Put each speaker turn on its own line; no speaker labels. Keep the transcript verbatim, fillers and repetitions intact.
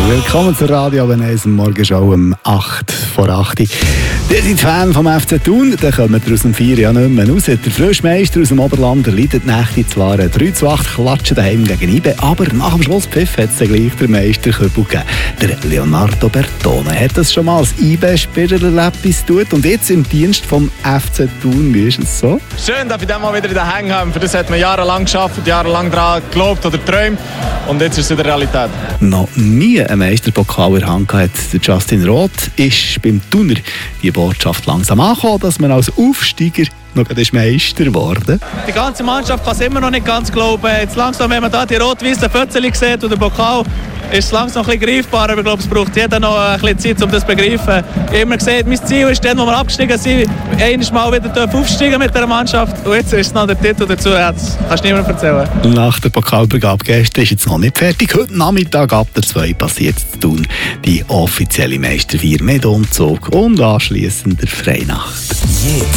Willkommen zur Radio Abenese Morgenshow um acht vor acht. Ihr seid Fan vom F C Thun, dann kommt ihr aus dem vier ja nicht mehr raus. Der Frischmeister aus dem Oberland leidet die Nächte zwar drei zu acht Klatschen daheim gegen I B, aber nach dem Schlusspfiff hat es dann gleich der Meisterköbel gegeben. Der Leonardo Bertone hat das schon mal als I B-Spieler erlebt tut und jetzt im Dienst vom F C Thun. Wie ist es so?
Schön, dass ich dann mal wieder in den Hängen habe. Für das hat man jahrelang geschafft, jahrelang daran geglaubt oder geträumt und jetzt ist es in der Realität.
Noch nie einen Meisterpokal in der Hand hat der Justin Roth, ist beim Thuner die Botschaft langsam angekommen, dass man als Aufsteiger noch ist Meister geworden.
Die ganze Mannschaft kann es immer noch nicht ganz glauben. Jetzt langsam, wenn man da die rot-weißen Fötzchen sieht und den Pokal, ist es langsam ein bisschen greifbar. Aber ich glaube, es braucht jeder noch ein bisschen Zeit, um das zu begreifen. Ich habe immer gesagt, mein Ziel ist dann, wo wir abgestiegen sind, einmal mal wieder aufsteigen mit dieser Mannschaft. Und jetzt ist es noch der Titel dazu. Das kannst du niemandem erzählen.
Nach der Pokalbegabe gestern ist jetzt noch nicht fertig. Heute Nachmittag ab der zwei passiert zu tun die offizielle Meisterfeier mit Umzug und anschliessend der Freinacht.